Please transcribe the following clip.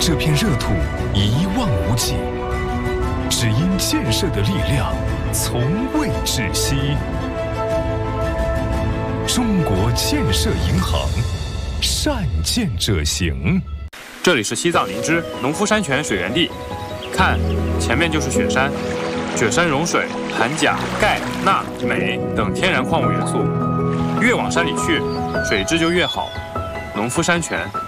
这片热土一望无际，只因建设的力量从未止息。中国建设银行，善建者行。 这里是西藏林芝农夫山泉水源地，看，前面就是雪山，雪山融水含钾、钙、钠、镁等天然矿物元素，越往山里去，水质就越好。农夫山泉。